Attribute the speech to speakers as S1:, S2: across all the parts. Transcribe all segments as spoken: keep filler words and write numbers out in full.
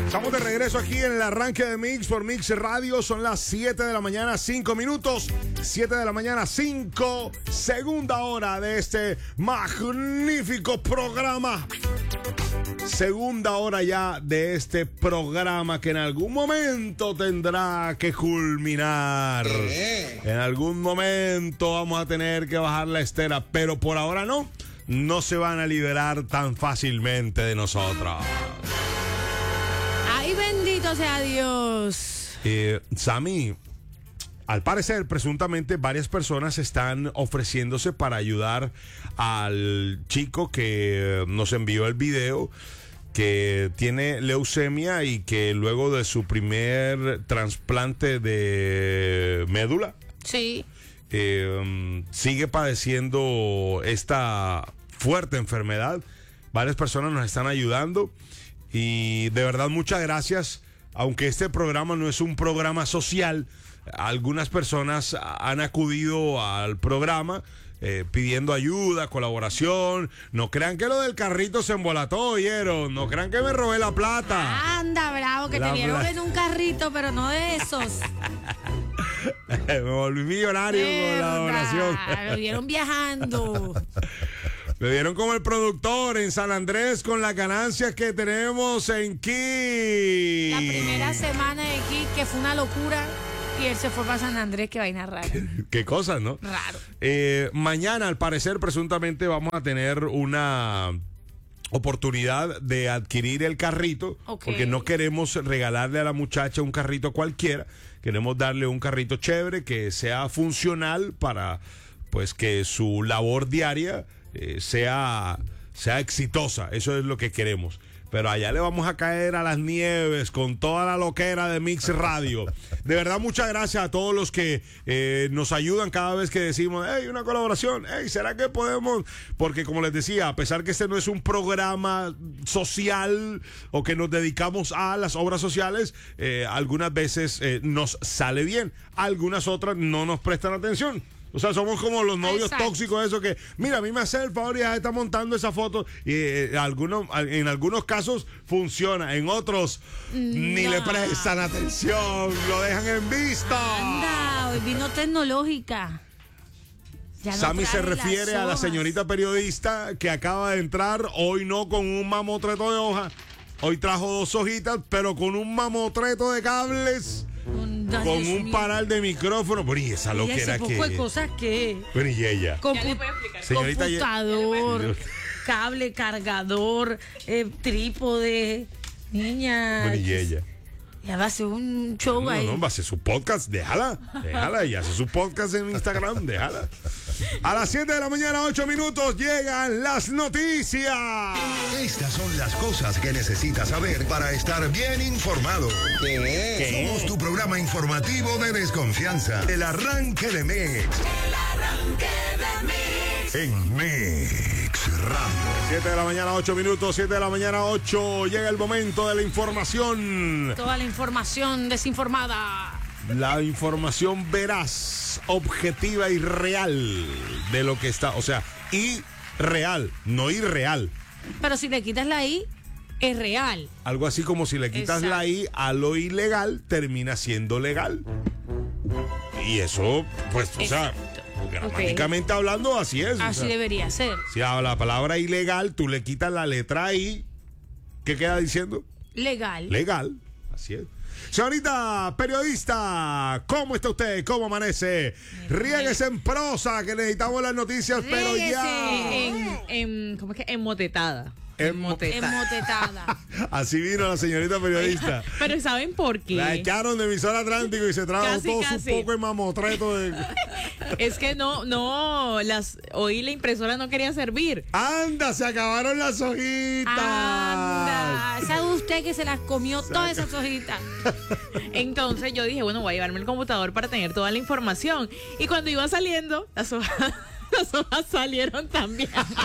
S1: Estamos de regreso aquí en el arranque de Mix por Mix Radio. Son las siete de la mañana, cinco minutos. siete de la mañana, cinco. Segunda hora de este magnífico programa. Segunda hora ya de este programa que en algún momento tendrá que culminar. En algún momento vamos a tener que bajar la estera, pero por ahora no. No se van a liberar tan fácilmente de nosotros.
S2: ¡Ay, bendito sea Dios!
S1: Eh, Sammy, al parecer, presuntamente, varias personas están ofreciéndose para ayudar al chico que nos envió el video, que tiene leucemia y que luego de su primer trasplante de médula,
S2: sí,
S1: eh, sigue padeciendo esta fuerte enfermedad. Varias personas nos están ayudando y de verdad muchas gracias. Aunque este programa no es un programa social, algunas personas han acudido al programa eh, pidiendo ayuda, colaboración. No crean que lo del carrito se embolató, ¿oyeron? No crean que me robé la plata.
S2: Anda, bravo, que
S1: La
S2: te vieron
S1: pla-
S2: en un carrito, pero no de esos.
S1: Me volví millonario con la donación.
S2: Lo vieron viajando.
S1: Me vieron como el productor en San Andrés con las ganancias que tenemos en Kit.
S2: La primera semana de Kit, que fue una locura, y él se fue para San Andrés, que vaina rara.
S1: Qué cosas, ¿no?
S2: Raro.
S1: Eh, mañana, al parecer, presuntamente vamos a tener una oportunidad de adquirir el carrito,
S2: Ok.
S1: porque no queremos regalarle a la muchacha un carrito cualquiera, queremos darle un carrito chévere que sea funcional para, pues, que su labor diaria eh, sea, sea exitosa. Eso es lo que queremos. Pero allá le vamos a caer a las nieves con toda la loquera de Mix Radio. De verdad, muchas gracias a todos los que eh, nos ayudan cada vez que decimos, hey, una colaboración, hey, ¿será que podemos? Porque como les decía, a pesar que este no es un programa social o que nos dedicamos a las obras sociales, eh, algunas veces eh, nos sale bien, algunas otras no nos prestan atención. O sea, somos como los novios
S2: Exacto.
S1: tóxicos, eso que, mira, a mí me hace el favor y ya está montando esa foto. Y eh, algunos, en algunos casos funciona, en otros ni
S2: No.
S1: le prestan atención, lo dejan en vista.
S2: Anda, hoy vino tecnológica. Ya no
S1: Sammy se
S2: trae las
S1: refiere a la
S2: hojas.
S1: señorita periodista que acaba de entrar, hoy no con un mamotreto de hoja, hoy trajo dos hojitas, pero con un mamotreto de cables.
S2: Un, ay,
S1: Con
S2: Dios
S1: un
S2: mío.
S1: paral de micrófono. Pero y esa
S2: Y
S1: loquera
S2: ese poco de
S1: que.
S2: cosas que
S1: Bueno, y ella.
S2: Compu-
S1: Señorita, ye-
S2: computador, cable, cargador, eh, trípode, niña.
S1: Bueno, y ella.
S2: Ya va a ser un show
S1: No,
S2: ahí.
S1: no, va a hacer su podcast, déjala, déjala, y hace su podcast en Instagram, déjala. A las siete de la mañana, ocho minutos, llegan las noticias.
S3: Estas son las cosas que necesitas saber para estar bien informado. Somos tu programa informativo de desconfianza. El arranque de Mix. El arranque de Mix. En Mix Radio.
S1: siete de la mañana, ocho minutos, siete de la mañana, ocho, llega el momento de la información.
S2: Toda la información desinformada.
S1: La información veraz, objetiva y real de lo que está, o sea, irreal, no irreal.
S2: Pero si le quitas la I, es real.
S1: Algo así como si le quitas
S2: Exacto.
S1: la I a lo ilegal, termina siendo legal. Y eso, pues, o sea, gramáticamente hablando, así es. o
S2: Así
S1: sea,
S2: debería ser.
S1: si a la palabra ilegal tú le quitas la letra I, ¿qué queda diciendo?
S2: Legal.
S1: Legal, así es. Señorita periodista, ¿cómo está usted? ¿Cómo amanece? Ríguese en prosa, que necesitamos las noticias, pero
S2: Ríguese
S1: ya.
S4: En, en, ¿cómo es que? Emotetada.
S1: Emo-
S2: Emotetada.
S1: Así vino la señorita periodista.
S4: Pero ¿saben por qué?
S1: La echaron de emisora Atlántico y se trajo
S4: Casi,
S1: todo
S4: casi.
S1: su poco de mamotreto de...
S4: Es que no, no, las, hoy la impresora no quería servir.
S1: ¡Anda! Se acabaron las hojitas.
S2: Anda. ¿Sabe usted que se las comió todas esas hojitas?
S4: Entonces yo dije, bueno, voy a llevarme el computador para tener toda la información. Y cuando iba saliendo, las hojas, las hojas salieron también.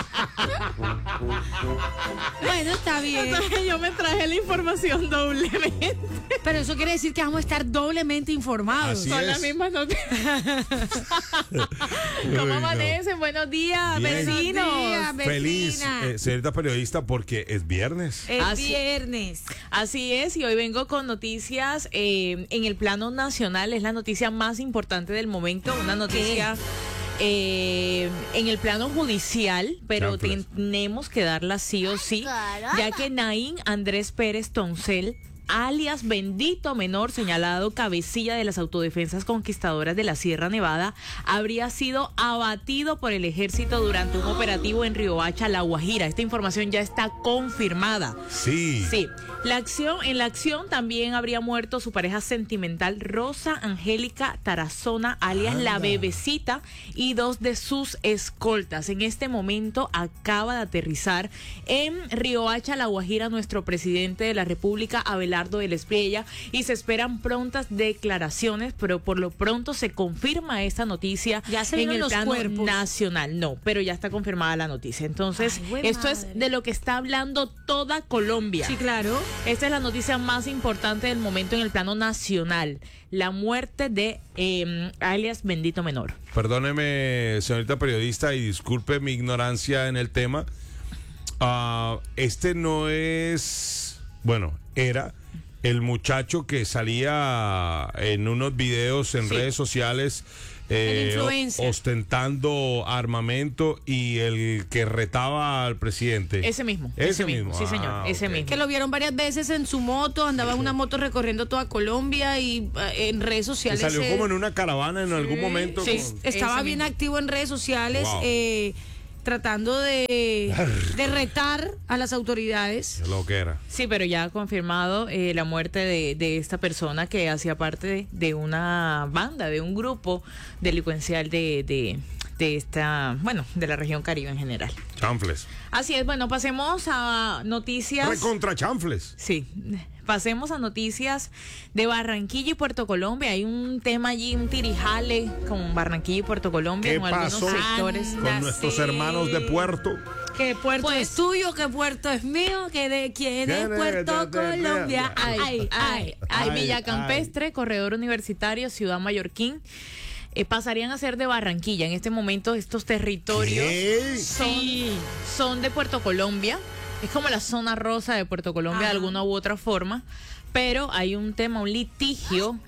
S2: Bueno, está bien.
S4: Entonces yo me traje la información doblemente.
S2: Pero eso quiere decir que vamos a estar doblemente informados.
S1: Así
S4: Son
S1: es.
S4: las mismas noticias.
S1: Uy,
S4: ¿Cómo
S1: no.
S4: amanecen? Buenos días,
S1: Bien.
S4: vecinos.
S2: Buenos días,
S1: Feliz,
S2: vecina.
S1: eh, señorita periodista, porque es viernes.
S2: Es
S4: Así-
S2: viernes.
S4: Así es, y hoy vengo con noticias eh, en el plano nacional. Es la noticia más importante del momento, una noticia eh, en el plano judicial, pero
S1: Chanfles.
S4: tenemos que darla sí o sí, ya que Naín Andrés Pérez Toncel, alias Bendito Menor, señalado cabecilla de las autodefensas conquistadoras de la Sierra Nevada, habría sido abatido por el ejército durante un operativo en Riohacha, La Guajira. Esta información ya está confirmada.
S1: Sí.
S4: Sí, la acción, en la acción también habría muerto su pareja sentimental Rosa Angélica Tarazona, alias La
S1: Anda.
S4: Bebecita, y dos de sus escoltas. En este momento acaba de aterrizar en Riohacha, La Guajira, nuestro presidente de la República, Abelardo del Espriella, y se esperan prontas declaraciones, pero por lo pronto se confirma esta noticia
S2: Ya se
S4: en
S2: vieron
S4: el
S2: los
S4: plano
S2: cuerpos.
S4: nacional. No, pero ya está confirmada la noticia. Entonces,
S2: Ay, güey,
S4: esto
S2: madre.
S4: es de lo que está hablando toda Colombia.
S2: Sí, claro.
S4: Esta es la noticia más importante del momento en el plano nacional. La muerte de eh, alias Bendito Menor.
S1: Perdóneme, señorita periodista, y disculpe mi ignorancia en el tema. Ah, este no es, bueno, era el muchacho que salía en unos videos en
S4: Sí.
S1: redes sociales eh,
S2: El influencer.
S1: ostentando armamento y el que retaba al presidente.
S4: Ese mismo.
S1: Ese mismo.
S4: Sí, señor.
S1: Ah,
S4: ese
S1: ok.
S4: mismo.
S2: Que lo vieron varias veces en su moto, andaba en una moto recorriendo toda Colombia y eh, en redes
S1: Que
S2: sociales.
S1: salió
S2: eh,
S1: como en una caravana en algún momento.
S4: sí.
S1: con-
S2: estaba
S4: Ese
S2: bien
S4: mismo.
S2: activo en redes sociales,
S1: Wow.
S2: eh, tratando de, de retar a las autoridades.
S1: Lo que era.
S4: Sí, pero ya ha confirmado eh, la muerte de, de esta persona que hacía parte de, de una banda, de un grupo delincuencial de, de, de esta, bueno, de la región Caribe en general.
S1: Chanfles.
S4: Así es, bueno, pasemos a noticias.
S1: Recontra chanfles.
S4: Sí, pasemos a noticias de Barranquilla y Puerto Colombia. Hay un tema allí, un tirijale con Barranquilla y Puerto Colombia,
S1: ¿Qué
S4: con algunos
S1: pasó
S4: sectores.
S2: Anda,
S1: con nuestros
S2: sí.
S1: hermanos de Puerto?
S2: Que puerto
S4: Pues-
S2: es tuyo, que puerto es mío, que de quién es
S1: ¿Quién es?
S2: Puerto
S1: De- de- de-
S2: Colombia.
S4: Ay, ay, ay,
S1: ay,
S4: Villa Campestre, Corredor Universitario, Ciudad Mallorquín, eh, pasarían a ser de Barranquilla. En este momento estos territorios
S1: ¿Qué?
S4: son, son de Puerto Colombia. Es como la zona rosa de Puerto Colombia de
S2: Ajá.
S4: alguna u otra forma. Pero hay un tema, un litigio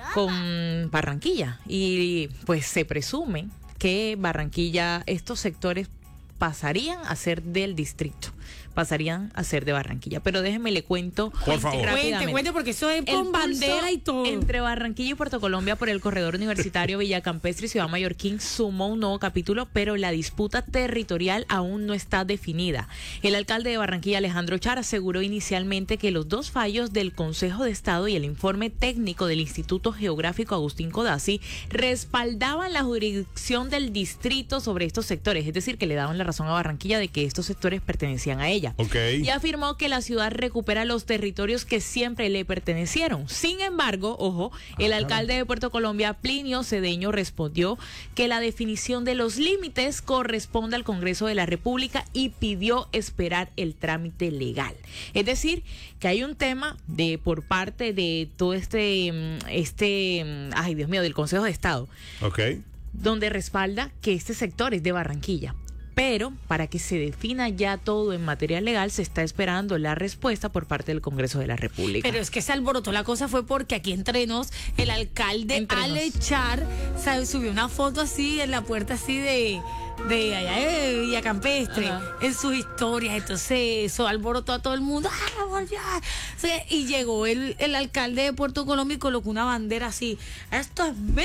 S4: con Barranquilla. Y pues se presume que Barranquilla, estos sectores pasarían a ser del distrito. Pasarían a ser de Barranquilla. Pero déjeme le cuento.
S1: Por favor.
S2: Cuente,
S4: rápidamente.
S2: cuente, porque eso es
S4: El
S2: con
S4: pulso
S2: bandera y todo.
S4: Entre Barranquilla y Puerto Colombia por el corredor universitario Villa Campestre y Ciudad Mallorquín sumó un nuevo capítulo, pero la disputa territorial aún no está definida. El alcalde de Barranquilla, Alejandro Char, aseguró inicialmente que los dos fallos del Consejo de Estado y el informe técnico del Instituto Geográfico Agustín Codazzi respaldaban la jurisdicción del distrito sobre estos sectores, es decir, que le daban la razón a Barranquilla de que estos sectores pertenecían a ella.
S1: Ok.
S4: Y afirmó que la ciudad recupera los territorios que siempre le pertenecieron. Sin embargo, ojo, el alcalde de Puerto Colombia, Plinio Cedeño, respondió que la definición de los límites corresponde al Congreso de la República y pidió esperar el trámite legal. Es decir, que hay un tema de por parte de todo este, mm, este, mm, ay Dios mío, del Consejo de Estado,
S1: Ok.
S4: donde respalda que este sector es de Barranquilla. Pero para que se defina ya todo en materia legal, se está esperando la respuesta por parte del Congreso de la República.
S2: Pero es que se alborotó la cosa fue porque aquí entre nos, el alcalde
S4: Entre nos.
S2: Ale Char sabe, subió una foto así en la puerta así de, de allá de Villa Campestre,
S4: Ajá.
S2: en sus historias. Entonces eso alborotó a todo el mundo. ¡Ah, volvió! Sí, y llegó el, el alcalde de Puerto Colombia y colocó una bandera así. ¡Esto es mío!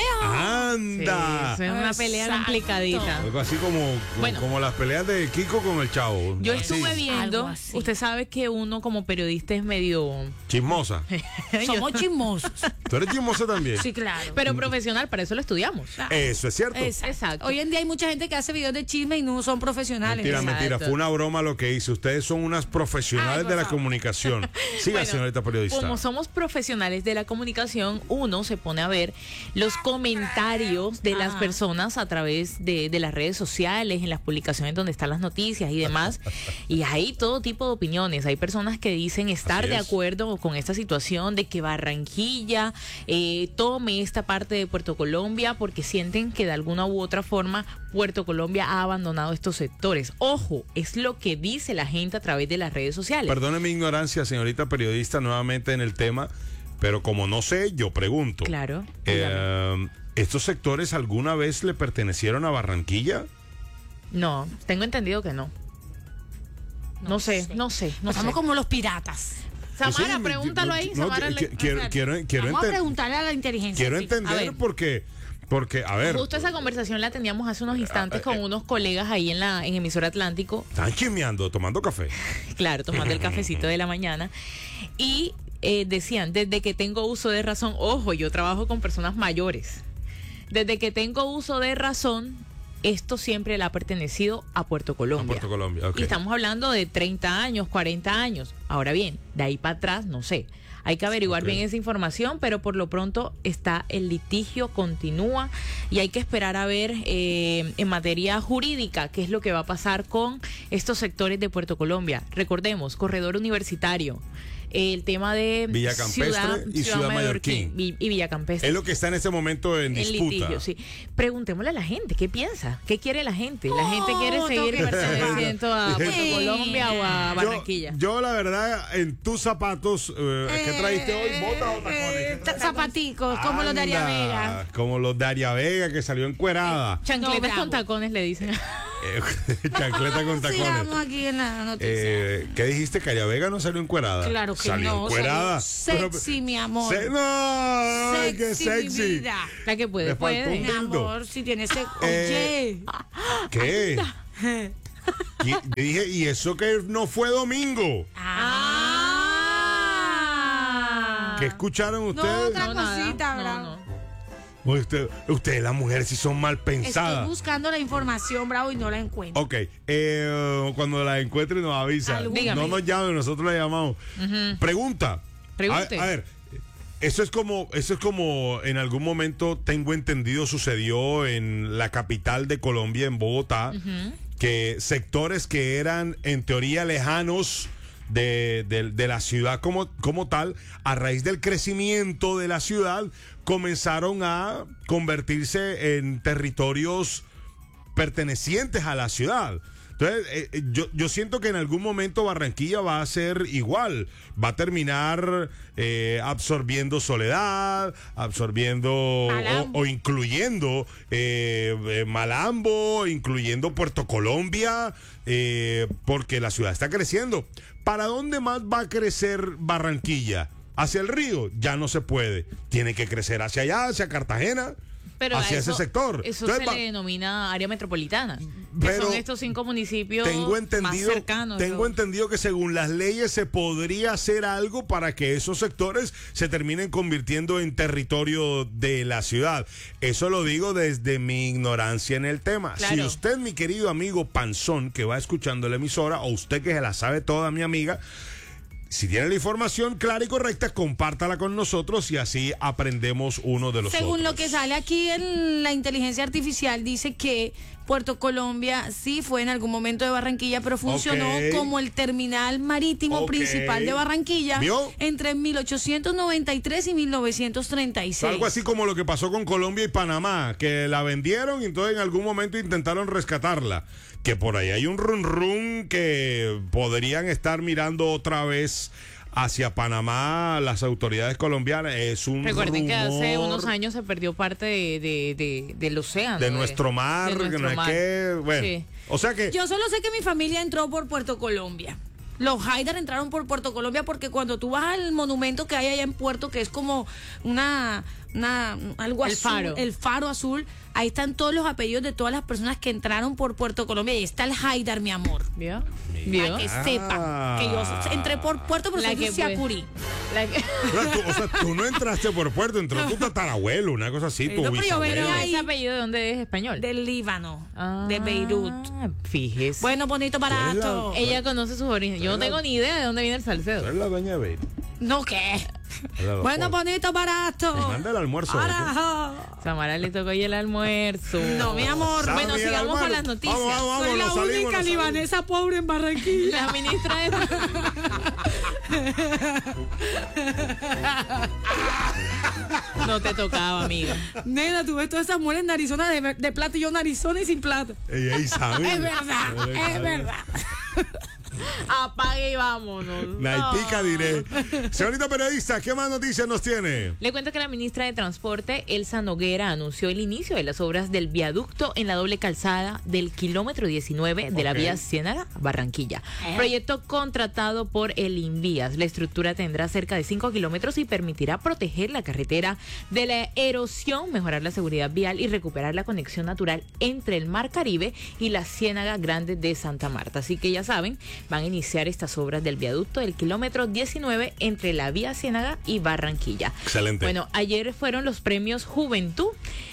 S1: ¡Anda!
S4: Sí, eso es una pelea
S2: Exacto.
S4: complicadita.
S1: Algo así como, como,
S4: Bueno.
S1: como las peleas de Kiko con el Chavo.
S4: Yo
S1: Así.
S4: estuve viendo,
S2: Algo así.
S4: usted sabe que uno como periodista es medio...
S1: Chismosa.
S2: Somos chismosos.
S1: ¿Tú eres chismosa también?
S2: Sí, claro.
S4: Pero profesional, para eso lo estudiamos.
S1: Eso es cierto.
S2: Exacto.
S4: Exacto.
S2: Hoy en día hay mucha gente que hace videos de chisme y no son profesionales.
S1: Mentira,
S4: Exacto.
S1: mentira. Fue una broma lo que hice. Ustedes son unas profesionales
S2: Ay, por
S1: de la
S2: favor.
S1: comunicación. Siga,
S4: Bueno,
S1: señorita periodista.
S4: Como somos profesionales de la comunicación, uno se pone a ver los comentarios de las
S2: Ajá.
S4: personas a través de, de las redes sociales, en las publicaciones donde están las noticias y demás. Y hay todo tipo de opiniones. Hay personas que dicen estar
S1: Así
S4: de
S1: es.
S4: acuerdo con esta situación de que Barranquilla eh, tome esta parte de Puerto Colombia porque sienten que de alguna u otra forma Puerto Colombia ha abandonado estos sectores. Ojo, es lo que dice la gente a través de las redes sociales.
S1: Perdone mi ignorancia, señorita periodista, nuevamente en el tema, pero como no sé, yo pregunto.
S4: Claro.
S1: Eh, ¿Estos sectores alguna vez le pertenecieron a Barranquilla?
S4: No, tengo entendido que no. No, sé, no sé, no sé.
S2: Somos como los piratas.
S4: Samara,
S1: Sí, me-
S4: pregúntalo ahí.
S1: no,
S4: Samara,
S1: que-
S4: le-
S1: que- quiero, quiero, quiero,
S2: Vamos a
S1: enten-
S2: preguntarle a la inteligencia.
S1: quiero
S2: sí.
S4: A
S1: entender
S4: ver.
S1: porque, porque, a ver,
S4: Justo esa conversación la teníamos hace unos instantes con unos colegas ahí en la en emisora Atlántico,
S1: están chismeando, tomando café.
S4: claro, tomando el cafecito de la mañana, y eh, decían, desde que tengo uso de razón, ojo, yo trabajo con personas mayores, desde que tengo uso de razón, esto siempre le ha pertenecido a Puerto Colombia.
S1: A Puerto Colombia, ok.
S4: Y estamos hablando de treinta años, cuarenta años. Ahora bien, de ahí para atrás, no sé. Hay que averiguar
S1: Ok.
S4: bien esa información, pero por lo pronto está el litigio, continúa y hay que esperar a ver eh, en materia jurídica qué es lo que va a pasar con estos sectores de Puerto Colombia. Recordemos, corredor universitario, el tema de
S1: Villa Campestre y Ciudad Mallorquín.
S4: y, y Villa Campestre.
S1: Es lo que está en este momento en
S4: El
S1: disputa.
S4: litigio, sí. Preguntémosle a la gente, ¿qué piensa? ¿Qué quiere la gente? ¿La gente quiere
S2: Oh,
S4: seguir
S2: tengo que
S4: perteneciendo a Puerto
S2: Sí.
S4: Colombia o a
S1: Yo-
S4: Barranquilla?
S1: Yo, la verdad, en tus zapatos, eh, ¿qué trajiste hoy? ¿Botas o tacones?
S2: Eh, ta- zapaticos, como los de Aria
S1: Anda,
S2: Vega.
S1: Como los de Aria Vega, que salió encuerada.
S4: Chancletas
S2: No, bravo.
S4: con tacones le dicen.
S1: Eh, chancleta con tacones.
S2: Sigamos aquí en la noticia.
S1: Eh, ¿Qué dijiste? ¿Que Aria Vega no salió encuerada?
S2: Claro que
S1: salió
S2: no,
S1: encuerada.
S2: salió sexy, mi amor.
S1: Se- no, ay, qué
S2: Sexy, mi
S1: sexy.
S2: vida.
S4: La que puede,
S1: Le faltó
S4: puede.
S1: un
S2: Mi
S1: lindo.
S2: amor, si tienes ese...
S1: Eh,
S2: Oye.
S1: ¿Qué? Y, dije, y eso que no fue domingo.
S2: Ah.
S1: ¿Qué escucharon
S2: No,
S1: ustedes?
S2: otra
S4: No, nada.
S2: cosita,
S4: No,
S2: bravo.
S4: no.
S1: Usted- ustedes, las mujeres, sí son mal
S2: Estoy
S1: pensadas.
S2: buscando la información, bravo, y no la encuentro.
S1: Ok, eh, cuando la encuentre nos avisa.
S2: Algún-
S4: Dígame.
S1: No nos llamen, nosotros la llamamos. Pregunta.
S4: Pregunte.
S1: A, a ver, eso es como, eso es como en algún momento tengo entendido sucedió en la capital de Colombia, en Bogotá, que sectores que eran en teoría lejanos de, de- de la ciudad como, como tal, a raíz del crecimiento de la ciudad, comenzaron a convertirse en territorios pertenecientes a la ciudad. Entonces, eh, eh, yo, yo siento que en algún momento Barranquilla va a ser igual, va a terminar eh, absorbiendo Soledad, absorbiendo o,
S2: Malambo.
S1: o incluyendo eh, eh, Malambo, incluyendo Puerto Colombia, eh, porque la ciudad está creciendo. ¿Para dónde más va a crecer Barranquilla? ¿Hacia el río? Ya no se puede. Tiene que crecer hacia allá, hacia Cartagena.
S4: Pero a
S1: hacia
S4: eso,
S1: ese sector.
S4: Eso
S1: Entonces,
S4: se
S1: va-
S4: le denomina área metropolitana. Que
S1: Pero
S4: son estos cinco municipios
S1: Tengo entendido,
S4: más cercanos.
S1: tengo
S4: ¿no?
S1: entendido que según las leyes se podría hacer algo para que esos sectores se terminen convirtiendo en territorio de la ciudad. Eso lo digo desde mi ignorancia en el tema.
S4: Claro.
S1: Si usted, mi querido amigo Panzón, que va escuchando la emisora, o usted que se la sabe toda, mi amiga, si tiene la información clara y correcta, compártala con nosotros y así aprendemos uno de los
S2: Según
S1: otros.
S2: lo que sale aquí en la inteligencia artificial, dice que Puerto Colombia sí fue en algún momento de Barranquilla, pero funcionó
S1: Ok.
S2: como el terminal marítimo
S1: Ok.
S2: principal de Barranquilla
S1: ¿Vio?
S2: entre mil ochocientos noventa y tres y mil novecientos treinta y seis.
S1: Algo así como lo que pasó con Colombia y Panamá, que la vendieron y entonces en algún momento intentaron rescatarla. Que por ahí hay un run run que podrían estar mirando otra vez hacia Panamá las autoridades colombianas. Es un
S4: Recuerden que hace
S1: rumor
S4: unos años se perdió parte de, de- de- del océano.
S1: de nuestro mar,
S4: de
S1: que
S4: nuestro
S1: no es
S4: mar.
S1: que, bueno,
S4: Sí.
S1: o sea que
S2: Yo solo sé que mi familia entró por Puerto Colombia. Los Haidar entraron por Puerto Colombia porque cuando tú vas al monumento que hay allá en Puerto, que es como una, una algo
S4: El
S2: azul,
S4: faro.
S2: el faro azul, ahí están todos los apellidos de todas las personas que entraron por Puerto Colombia. Y está el Haidar, mi amor.
S4: ¿Vio?
S2: Para
S4: ¿Vio?
S2: que sepan que yo entré por Puerto, pero
S4: La
S2: soy
S4: que
S2: de Siacurí.
S4: puede. La que-
S1: O sea, tú, o sea, tú no entraste por puerto, entró tu tatarabuelo, una cosa así, tu
S2: no, pero yo venía
S1: bisabuelo.
S2: ahí.
S4: ¿Ese apellido de dónde es español?
S2: Del Líbano,
S4: Ah,
S2: de Beirut.
S4: Fíjese.
S2: Bueno, bonito, barato.
S4: Ella conoce sus orígenes. Yo no tengo ni idea de dónde viene el
S1: Tú
S4: salcedo.
S1: eres la doña Bey.
S2: No, ¿qué?
S1: Era la
S2: Bueno,
S1: Paul.
S2: bonito, barato.
S1: Manda el almuerzo.
S2: Carajo.
S4: Samara le tocó ahí el almuerzo.
S2: No, mi amor.
S1: Sabe,
S4: Bueno,
S1: el
S4: sigamos
S1: almuerzo.
S4: con las noticias.
S1: Vamos, vamos, vamos,
S2: Soy la
S1: nos salimos,
S2: única
S1: nos salimos.
S2: libanesa pobre en Barranquilla.
S4: La ministra de... No te tocaba, amiga.
S2: Nena, tú ves todas esas mujeres narizonas de, de plata y yo narizona y sin plata.
S1: Ella ahí sabe.
S2: Es verdad,
S1: Ella
S2: es
S1: sabe.
S2: verdad.
S4: Apague y vámonos.
S1: Naitica
S4: No.
S1: diré. Señorita periodista, ¿qué más noticias nos tiene?
S4: Le cuento que la ministra de Transporte, Elsa Noguera, anunció el inicio de las obras del viaducto en la doble calzada del kilómetro diecinueve de la
S1: Ok.
S4: vía Ciénaga-Barranquilla.
S2: ¿Eh?
S4: Proyecto contratado por el Invías. La estructura tendrá cerca de cinco kilómetros y permitirá proteger la carretera de la erosión, mejorar la seguridad vial y recuperar la conexión natural entre el Mar Caribe y la Ciénaga Grande de Santa Marta. Así que ya saben, van a iniciar estas obras del viaducto del kilómetro diecinueve entre la vía Ciénaga y Barranquilla.
S1: Excelente.
S4: Bueno, ayer fueron los premios Juventud.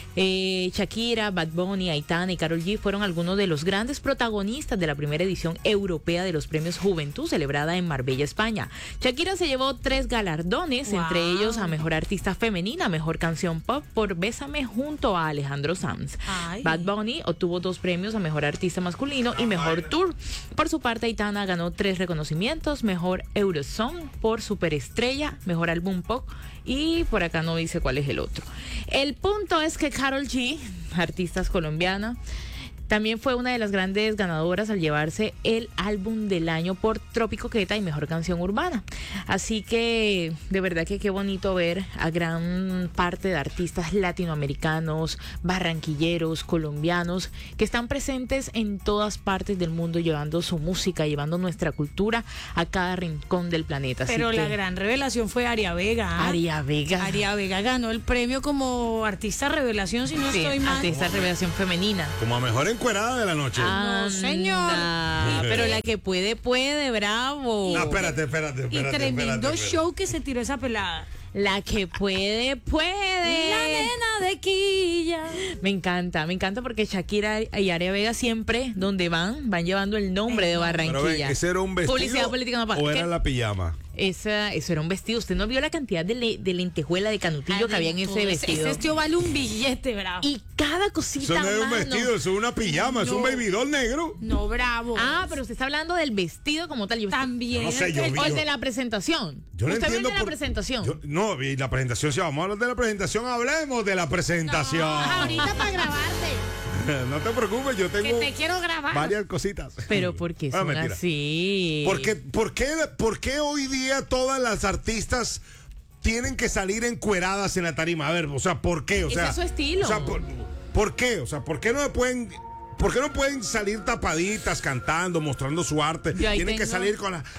S4: Eh, Shakira, Bad Bunny, Aitana y Karol G fueron algunos de los grandes protagonistas de la primera edición europea de los premios Juventud celebrada en Marbella, España. Shakira se llevó tres galardones,
S2: Wow.
S4: entre ellos a Mejor Artista Femenina, Mejor Canción Pop por Bésame junto a Alejandro Sanz.
S2: Ay.
S4: Bad Bunny obtuvo dos premios a Mejor Artista Masculino y Mejor Tour. Por su parte, Aitana ganó tres reconocimientos, Mejor Eurosong por Superestrella, Mejor Álbum Pop y por acá no dice cuál es el otro. El punto es que Karol G, artista colombiana, también fue una de las grandes ganadoras al llevarse el álbum del año por Trópico Queta y Mejor Canción Urbana. Así que de verdad que qué bonito ver a gran parte de artistas latinoamericanos, barranquilleros, colombianos, que están presentes en todas partes del mundo llevando su música, llevando nuestra cultura a cada rincón del planeta. Así
S2: Pero la
S4: que,
S2: gran revelación fue Aria Vega. ¿ah?
S4: Aria Vega.
S2: Aria Vega ganó el premio como artista revelación, si no
S4: Sí,
S2: estoy mal.
S4: artista revelación femenina.
S1: Como a mejor encuerada de la noche.
S2: No, señor.
S4: Anda, pero la que puede, puede, bravo.
S1: No, espérate, espérate,
S2: Y
S1: espérate.
S2: tremendo
S1: espérate, espérate.
S2: show que se tiró esa pelada.
S4: La que puede, puede.
S2: La nena de Quilla.
S4: Me encanta, me encanta porque Shakira y Aria Vega siempre, donde van, van llevando el nombre de
S1: Pero
S4: Barranquilla.
S1: ven, ¿ese era un vestido
S4: Publicidad política no paga.
S1: o
S4: ¿Qué?
S1: era la pijama?
S4: Esa, eso era un vestido. Usted no vio la cantidad de, le- de lentejuela, de canutillo que había en ese vestido.
S2: Ese vestido vale un billete, bravo.
S4: Y cada cosita.
S1: Eso no es un
S4: mano.
S1: vestido, eso es una pijama, es un
S2: No.
S1: baby doll negro.
S2: No, bravo.
S4: Ah, pero usted está hablando del vestido como tal. Yo-
S2: También.
S1: No sé, yo vi-
S4: O el de la presentación.
S1: Yo no
S4: usted vio el
S1: entiendo
S4: de la
S1: por-
S4: presentación.
S1: Yo- no, y la presentación, si vamos a hablar de la presentación, hablemos de la presentación.
S2: Ah, ahorita para grabarte.
S1: No te preocupes, yo
S2: Que
S1: tengo
S2: te quiero grabar.
S1: varias cositas.
S4: Pero ¿por qué
S1: Ah,
S4: son
S1: mentira.
S4: así?
S1: ¿Por qué, por, qué, ¿Por qué hoy día todas las artistas tienen que salir encueradas en la tarima? A ver, o sea, ¿por qué? O
S4: Ese
S1: sea,
S4: es su estilo.
S1: O sea, ¿por, por qué? O sea, ¿por qué no pueden... ¿Por qué no pueden salir tapaditas, cantando, mostrando su arte?
S4: Yo ahí
S1: Tienen que
S4: tengo-
S1: salir con la...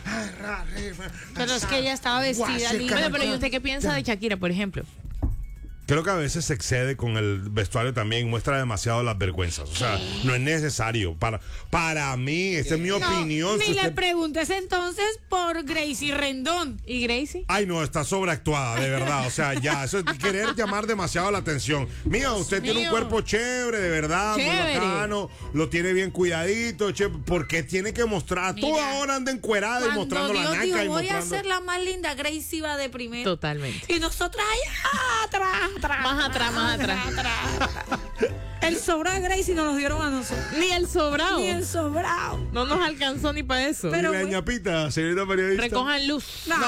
S2: Pero es que ella estaba vestida linda.
S4: Bueno, pero ¿y usted qué piensa de Shakira, por ejemplo?
S1: Creo que a veces se excede con el vestuario también, muestra demasiado las vergüenzas. O sea, no es necesario. Para, para mí, esta es mi
S2: No,
S1: opinión.
S2: Ni
S1: Si
S2: le
S1: usted-
S2: preguntes entonces por Gracie Rendón.
S4: ¿Y Gracie?
S1: Ay, no, está sobreactuada, de verdad. O sea, ya, eso es querer llamar demasiado la atención. Mira, usted tiene un
S2: mío.
S1: cuerpo chévere, de verdad, muy
S4: Chévere.
S1: bacano, lo tiene bien cuidadito, che, ¿por qué tiene que mostrar? Toda
S2: Mira,
S1: hora anda encuerada y
S2: Cuando
S1: mostrando la
S2: Dios
S1: naca
S2: dijo,
S1: y
S2: voy a
S1: mostrando...
S2: ser la más linda, Gracie iba de primero.
S4: Totalmente.
S2: Y nosotras allá atrás, atrás.
S4: Más atrás, más atrás.
S2: El sobrado de Gracie nos lo dieron a nosotros.
S4: Ni el sobrado.
S2: Ni el sobrado.
S4: No nos alcanzó ni para eso.
S2: Pero-
S1: Y la ñapita, señorita periodista.
S4: Recojan luz.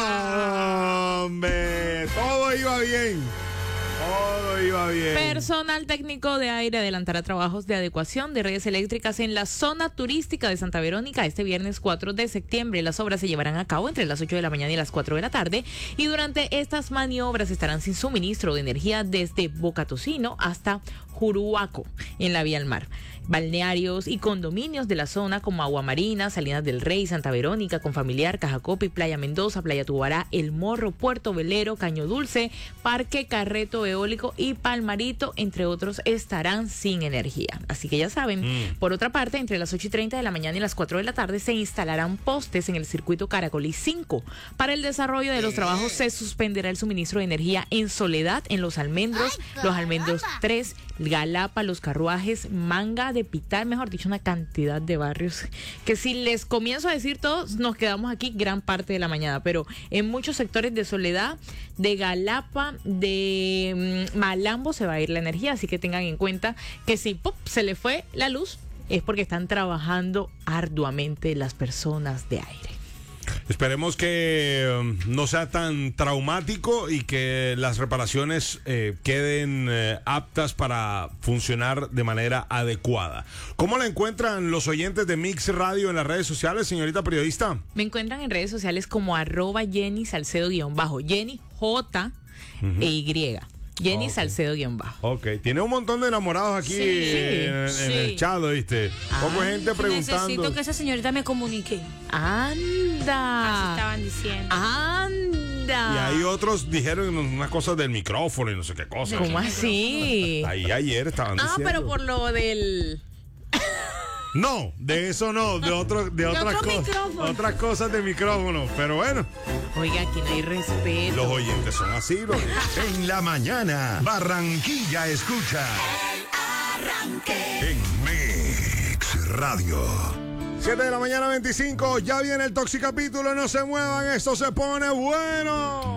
S1: No, hombre, todo iba bien. Todo iba bien.
S4: Personal técnico de aire adelantará trabajos de adecuación de redes eléctricas en la zona turística de Santa Verónica este viernes cuatro de septiembre. Las obras se llevarán a cabo entre las ocho de la mañana y las cuatro de la tarde y durante estas maniobras estarán sin suministro de energía desde Boca Tocino hasta Juruaco, en la vía al mar. Balnearios y condominios de la zona como Agua Marina, Salinas del Rey, Santa Verónica, Confamiliar, Cajacopi, Playa Mendoza, Playa Tubará, El Morro, Puerto Velero, Caño Dulce, Parque Carreto Eólico y Palmarito, entre otros, estarán sin energía. Así que ya saben. Mm. Por otra parte, entre las ocho y treinta de la mañana y las cuatro de la tarde se instalarán postes en el circuito Caracolí cinco. Para el desarrollo de los trabajos se suspenderá el suministro de energía en Soledad, en Los Almendros, Los Almendros tres, Galapa, Los Carruajes, Manga de Pital, mejor dicho, una cantidad de barrios que si les comienzo a decir todos, nos quedamos aquí gran parte de la mañana, pero en muchos sectores de Soledad, de Galapa, de um, Malambo se va a ir la energía, así que tengan en cuenta que si ¡pop! Se le fue la luz, es porque están trabajando arduamente las personas de aire.
S1: Esperemos que um, no sea tan traumático y que las reparaciones eh, queden eh, aptas para funcionar de manera adecuada. ¿Cómo la encuentran los oyentes de Mix Radio en las redes sociales, señorita periodista?
S4: Me encuentran en redes sociales como arroba Jenny Salcedo guión bajo. Jenny J uh-huh. e Y. Jenny okay. Salcedo guión bajo.
S1: Ok, tiene un montón de enamorados aquí
S2: sí,
S1: en, en
S2: sí.
S1: el chat, ¿viste? Poco
S2: ah,
S1: gente preguntando.
S2: Necesito que esa señorita me comunique.
S4: Anda.
S2: Así estaban diciendo.
S4: Anda.
S1: Y ahí otros dijeron unas cosas del micrófono y no sé qué cosas.
S4: ¿Cómo así?
S1: Ahí ayer estaban diciendo.
S4: Ah, pero por lo del...
S1: No, de eso no, de, otro, de, otras, cosas, otras cosas de micrófono. Pero bueno.
S4: Oiga, aquí no hay respeto.
S1: Los oyentes son así. Los...
S3: En la mañana, Barranquilla escucha. El arranque. En Mix Radio.
S1: siete de la mañana, veinticinco. Ya viene el Toxicapítulo. No se muevan, esto se pone bueno.